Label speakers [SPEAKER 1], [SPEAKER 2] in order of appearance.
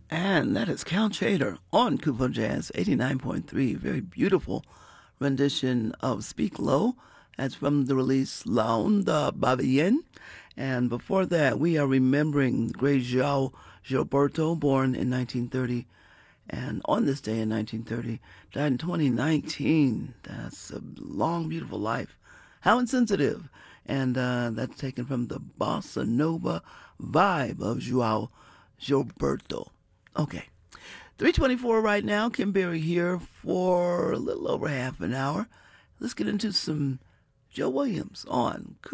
[SPEAKER 1] And that is Cal Chater on Kupo Jazz 89.3. Very beautiful rendition of Speak Low. That's from the release La Onda Babien. And before that, we are remembering great João Gilberto, born in 1930. And on this day in 1930, died in 2019. That's a long, beautiful life. How insensitive. And that's taken from the bossa nova vibe of João Gilberto. Okay. 3:24 right now. Kim Berry here for a little over half an hour. Let's get into some Joe Williams on